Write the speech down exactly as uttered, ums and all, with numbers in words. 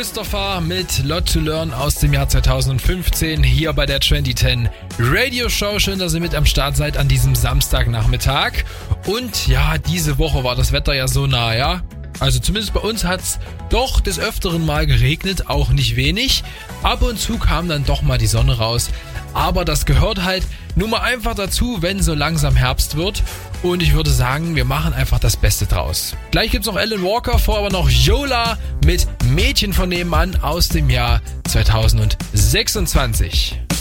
Christopher mit Lot to Learn aus dem Jahr zweitausendfünfzehn hier bei der Trendy zehn Radio Show. Schön, dass ihr mit am Start seid an diesem Samstagnachmittag. Und ja, diese Woche war das Wetter ja so nah, ja. Also zumindest bei uns hat's doch des Öfteren mal geregnet, auch nicht wenig. Ab und zu kam dann doch mal die Sonne raus. Aber das gehört halt nun mal einfach dazu, wenn so langsam Herbst wird. Und ich würde sagen, wir machen einfach das Beste draus. Gleich gibt's noch Alan Walker, vor aber noch Yola mit Mädchen von nebenan aus dem Jahr zweitausendsechsundzwanzig.